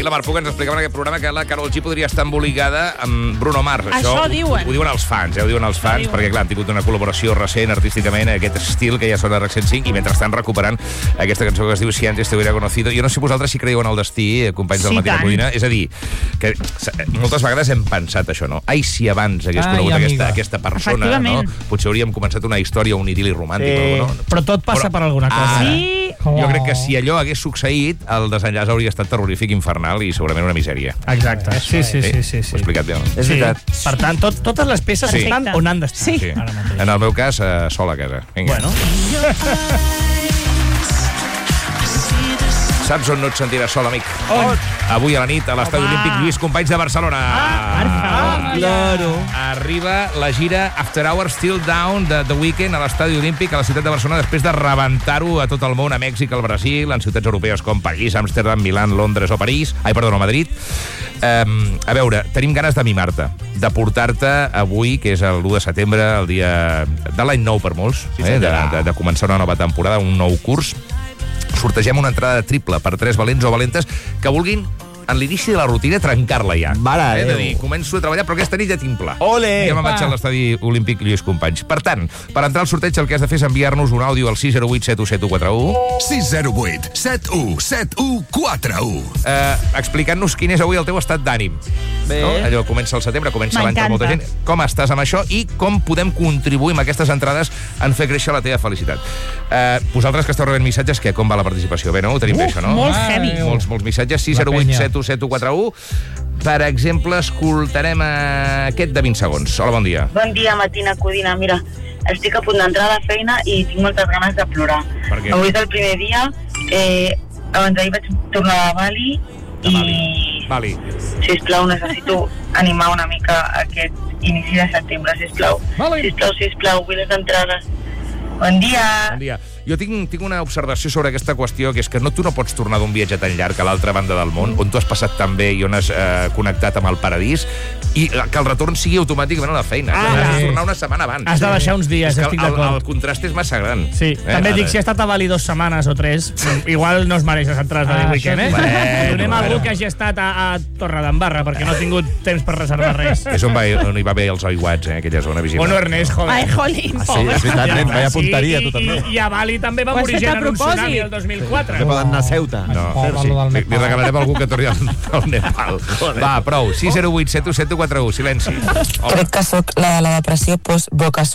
la Mar Puga ens explicava en aquest programa que la Karol G podria estar emboligada amb Bruno Mars. Això diuen. Ho diuen els fans, ho diuen els fans, perquè clar, han tingut una col·laboració recent artísticament, aquest estil que ja sona RAC 105, i mentre estan recuperant aquesta cançó que es diu Si antes te hubiera conocido. Jo no sé vosaltres si creieu en el destí, companys del Matí de Codina. És a dir, que moltes vegades hem pensat això, no? Ai, si abans hagués conegut aquesta persona, no? Potser hauríem començat una història, un idili romàntic. No? Però tot passa per alguna cosa. Sí. Jo crec que si allò hagués succeït, el desenllaç hauria estat terrorífic, infernal i segurament una misèria. Exacte. Sí. Ho he explicat bé, no? És veritat. Per tant, totes les peces estan on han d'estar. Sí. En el meu cas, sol a casa. Vinga. Bueno. Saps on no et sentiràs sol, amic? On? Avui a la nit a l'Estadi Olímpic Lluís Companys de Barcelona. Claro. Arriba la gira After Hours Still Down de The Weeknd a l'Estadi Olímpic a la ciutat de Barcelona després de rebentar-ho a tot el món, a Mèxic, al Brasil, en ciutats europees com París, Amsterdam, Milán, Londres o París. Madrid. A veure, tenim ganes de mimar-te, de portar-te avui, que és el 1 de setembre, el dia de l'any nou per molts, de començar una nova temporada, un nou curs. Sortegem una entrada triple per 3 valents o valentes que vulguin, en l'inici de la rutina, trencar-la ja. Mare de dir, començo a treballar, però aquesta nit ja tinc pla. Ole! Ja me'n vaig a l'Estadi Olímpic Lluís Companys. Per tant, per entrar al sorteig el que has de fer és enviar-nos un àudio al 608-717141 608-7141. explicant-nos quin és avui el teu estat d'ànim. Bé. No? Allò comença el setembre, comença l'any per molta gent. Com estàs amb això i com podem contribuir amb aquestes entrades en fer créixer la teva felicitat. Vosaltres que esteu rebent missatges, com va la participació? Bé, no? Ho tenim bé, això, no? Molt heavy. Molts missatges. 608-717141. Per exemple, escoltarem aquest de 20 segons. Hola, bon dia. Bon dia, Matina Codina. Mira, estic a punt d'entrar a la feina i tinc moltes ganes de plorar. Per què? Avui és el primer dia. Abans d'ahir vaig tornar a Bali i... Bali. Sisplau, necessito animar una mica aquest inici de setembre, sisplau. Sisplau, vull les entrades. Bon dia. Bon dia. Jo tinc una observació sobre aquesta qüestió, que és que tu no pots tornar d'un viatge tan llarg a l'altra banda del món, on tu has passat tan bé i on has connectat amb el paradís, i que el retorn sigui automàticament a la feina. Has de tornar una setmana abans. Has de deixar uns dies, estic d'acord. El contrast és massa gran. Sí, també dic, si ha estat a Bali 2 setmanes o 3, igual no es mereix les entrades de weekend, Donem a algú que hagi estat a Torredembarra, perquè no ha tingut temps per reservar res. És on hi va haver els oiguats, aquella zona visible. O no, Ernest, joder. Ai, jolín, Sí, és veritat, nen, vaya punteria, tu també. I a Bali també va morir gent en un tsunami el 2004. Que poden anar a Ceuta. No, li regalarem algú que torni al Nepal. Va, prou. 608-717141. Silenci. Crec que sóc la de la depressió post-boca